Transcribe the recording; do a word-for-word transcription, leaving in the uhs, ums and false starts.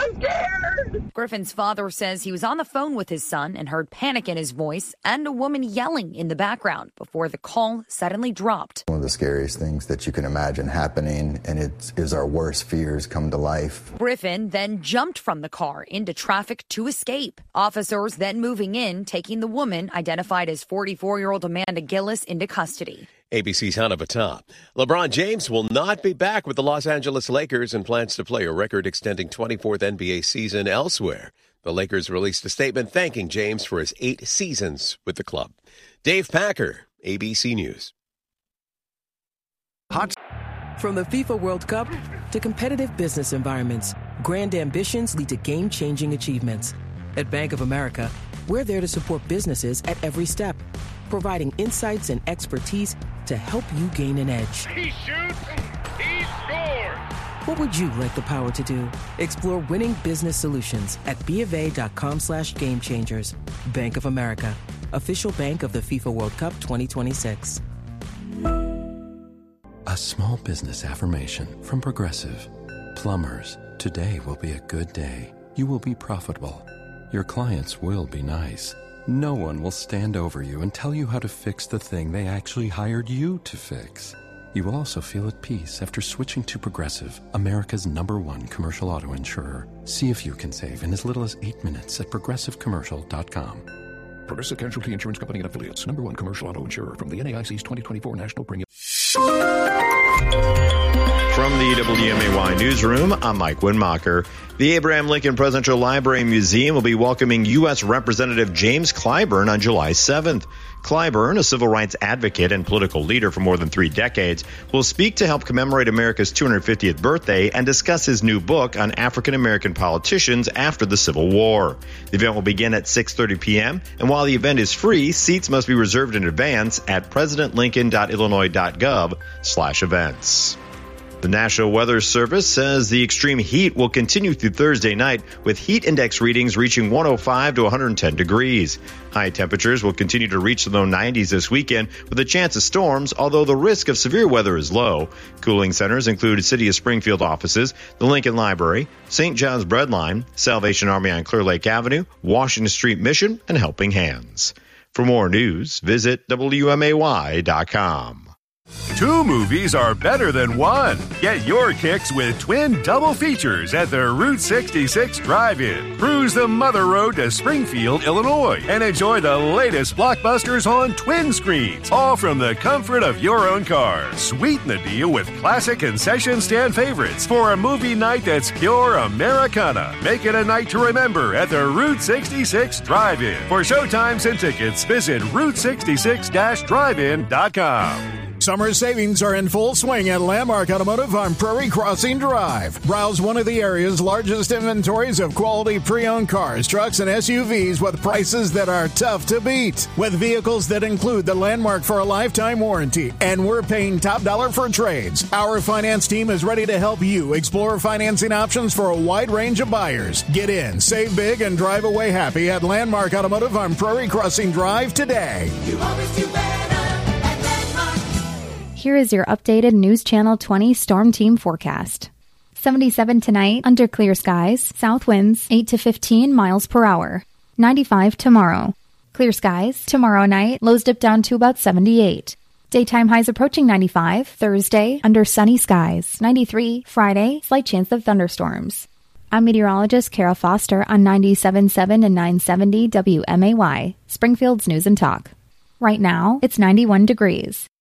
I'm scared. Griffin's father says he was on the phone with his son and heard panic in his voice and a woman yelling in the background before the call suddenly dropped. One of the scariest things that you can imagine happening, and it is our worst fears come to life. Griffin then jumped from the car into traffic to escape. Officers then moving in, taking the woman, identified as forty-four-year-old Amanda Gillis, into custody. A B C's Hannah Batta. LeBron James will not be back with the Los Angeles Lakers and plans to play a record-extending twenty-fourth N B A season elsewhere. The Lakers released a statement thanking James for his eight seasons with the club. Dave Packer, A B C News. Hot. From the FIFA World Cup to competitive business environments, grand ambitions lead to game-changing achievements. At Bank of America, we're there to support businesses at every step, providing insights and expertise to help you gain an edge. He shoots, he scores. What would you like the power to do? Explore winning business solutions at BofA.com slash game changers. Bank of America, official bank of the FIFA World Cup twenty twenty-six. A small business affirmation from Progressive. Plumbers, today will be a good day. You will be profitable. Your clients will be nice. No one will stand over you and tell you how to fix the thing they actually hired you to fix. You will also feel at peace after switching to Progressive, America's number one commercial auto insurer. See if you can save in as little as eight minutes at progressive commercial dot com. Progressive Casualty Insurance Company and Affiliates, number one commercial auto insurer from the N A I C's twenty twenty-four National Premium. From the W M A Y Newsroom, I'm Mike Winmacher. The Abraham Lincoln Presidential Library and Museum will be welcoming U S Representative James Clyburn on July seventh. Clyburn, a civil rights advocate and political leader for more than three decades, will speak to help commemorate America's two hundred fiftieth birthday and discuss his new book on African-American politicians after the Civil War. The event will begin at six thirty p.m., and while the event is free, seats must be reserved in advance at presidentlincoln.illinois.gov slash events. The National Weather Service says the extreme heat will continue through Thursday night, with heat index readings reaching one oh five to one hundred ten degrees. High temperatures will continue to reach the low nineties this weekend with a chance of storms, although the risk of severe weather is low. Cooling centers include City of Springfield offices, the Lincoln Library, Saint John's Breadline, Salvation Army on Clear Lake Avenue, Washington Street Mission, and Helping Hands. For more news, visit W M A Y dot com. Two movies are better than one. Get your kicks with twin double features at the Route sixty-six Drive-In. Cruise the Mother Road to Springfield, Illinois, and enjoy the latest blockbusters on twin screens, all from the comfort of your own car. Sweeten the deal with classic concession stand favorites for a movie night that's pure Americana. Make it a night to remember at the Route sixty-six Drive-In. For showtimes and tickets, visit route sixty-six dash drive in dot com. Summer savings are in full swing at Landmark Automotive on Prairie Crossing Drive. Browse one of the area's largest inventories of quality pre-owned cars, trucks, and S U Vs with prices that are tough to beat. With vehicles that include the Landmark for a lifetime warranty, and we're paying top dollar for trades. Our finance team is ready to help you explore financing options for a wide range of buyers. Get in, save big, and drive away happy at Landmark Automotive on Prairie Crossing Drive today. You always do better. Here is your updated News Channel twenty Storm Team forecast. seventy-seven tonight, under clear skies, south winds eight to fifteen miles per hour. ninety-five tomorrow. Clear skies, tomorrow night, lows dip down to about seventy-eight. Daytime highs approaching ninety-five. Thursday, under sunny skies. ninety-three. Friday, slight chance of thunderstorms. I'm meteorologist Kara Foster on ninety-seven point seven and nine seventy W M A Y, Springfield's News and Talk. Right now, it's ninety-one degrees.